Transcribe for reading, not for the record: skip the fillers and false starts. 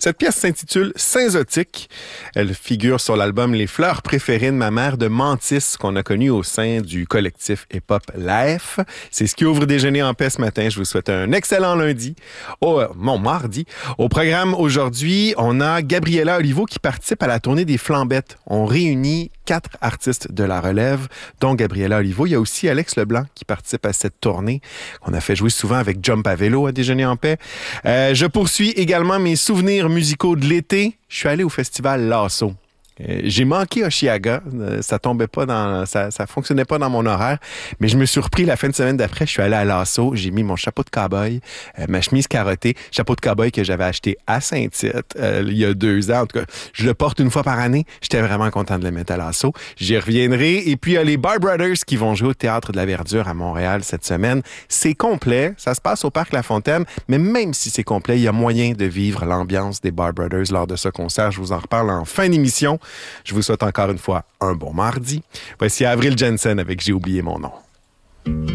Cette pièce s'intitule Saint-Zotique. Elle figure sur l'album Les fleurs préférées de ma mère de Mantis, qu'on a connu au sein du collectif hip-hop L'AF. C'est ce qui ouvre Déjeuner en paix ce matin. Je vous souhaite un excellent lundi. Mardi. Au programme aujourd'hui, on a Gabriela Olivo qui participe à la tournée des Flambettes. On réunit 4 artistes de la relève, dont Gabriela Olivo. Il y a aussi Alex Leblanc qui participe à cette tournée qu'on a fait jouer souvent avec Jump à vélo à Déjeuner en paix. Je poursuis également mes souvenirs musicaux de l'été. Je suis allé au festival Lasso. J'ai manqué Oshiaga, ça tombait pas ça fonctionnait pas dans mon horaire, mais je me suis repris la fin de semaine d'après, je suis allé à Lasso, j'ai mis mon chapeau de cow-boy, ma chemise carottée, chapeau de cow-boy que j'avais acheté à Saint-Tite il y a 2 ans, en tout cas, je le porte une fois par année, j'étais vraiment content de le mettre à Lasso, j'y reviendrai, et puis il y a les Bar Brothers qui vont jouer au Théâtre de la Verdure à Montréal cette semaine, c'est complet, ça se passe au Parc La Fontaine, mais même si c'est complet, il y a moyen de vivre l'ambiance des Bar Brothers lors de ce concert, je vous en reparle en fin d'émission. Je vous souhaite encore une fois un bon mardi. Voici Avril Jensen avec J'ai oublié mon nom.